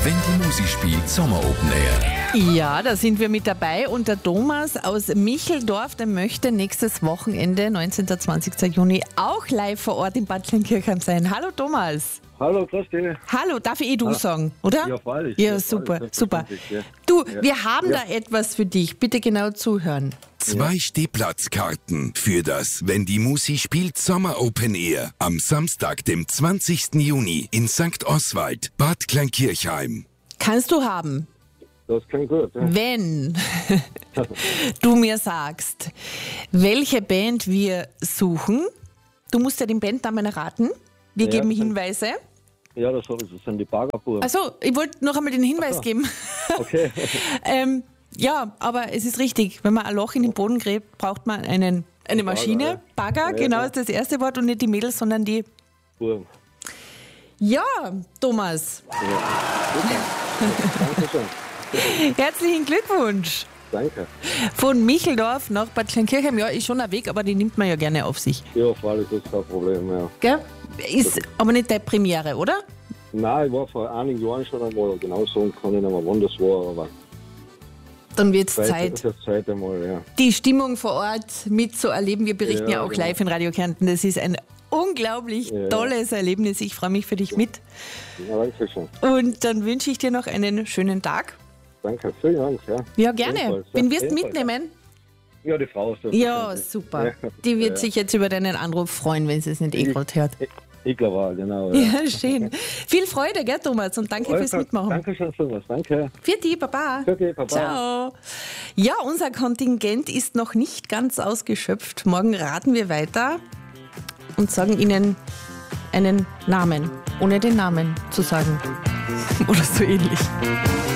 Wenn die Musik spielt, Sommer Open Air. Ja, da sind wir mit dabei und der Thomas aus Micheldorf, der möchte nächstes Wochenende, 19. und 20. Juni, auch live vor Ort in Bad Kleinkirchheim sein. Hallo Thomas. Hallo, grüß dich. Hallo, darf ich du sagen, oder? Ja, freilich. Ja, super, super. Du, wir haben da etwas für dich. Bitte genau zuhören. 2 Stehplatzkarten für das Wenn die Musik spielt Sommer Open Air am Samstag, dem 20. Juni in St. Oswald, Bad Kleinkirchheim. Kannst du haben, Das klingt gut. Ja. wenn du mir sagst, welche Band wir suchen. Du musst ja den Bandnamen erraten. Wir geben Hinweise. Ja, das sind die Baggerbuben. Achso, ich wollte noch einmal den Hinweis geben. Okay. Ja, aber es ist richtig. Wenn man ein Loch in den Boden gräbt, braucht man eine Maschine. Bagger, genau, ist das erste Wort. Und nicht die Mädels, sondern die... Buben. Ja, Thomas. Danke schön. Herzlichen Glückwunsch. Danke. Von Micheldorf nach Bad Kleinkirchheim. Ja, ist schon ein Weg, aber die nimmt man ja gerne auf sich. Ja, freilich, das ist kein Problem. Ja. Gell? Ist aber nicht deine Premiere, oder? Nein, ich war vor einigen Jahren schon einmal, genau sagen kann ich nicht mehr, wann das war, aber Dann wird es das Zeit, ist das zweite Mal, ja. die Stimmung vor Ort mitzuerleben. Wir berichten ja, Ja, auch genau. live in Radio Kärnten. Das ist ein unglaublich tolles Erlebnis. Ich freue mich für dich mit. Ja, danke schön. Und dann wünsche ich dir noch einen schönen Tag. Danke, vielen Dank. Ja, Ja, gerne. Ebenfalls, ja. Wen wirst du Ebenfalls. mitnehmen? Ja, die Frau ist das. Ja, super. Die wird sich jetzt über deinen Anruf freuen, wenn sie es nicht gerade hört. Ich glaube auch, genau. Ja. Ja, schön. Viel Freude, gell, Thomas? Und danke fürs Mitmachen. Danke schön für was, danke. Für die, Baba. Okay, Baba. Ciao. Ja, unser Kontingent ist noch nicht ganz ausgeschöpft. Morgen raten wir weiter und sagen Ihnen einen Namen, ohne den Namen zu sagen. Oder so ähnlich.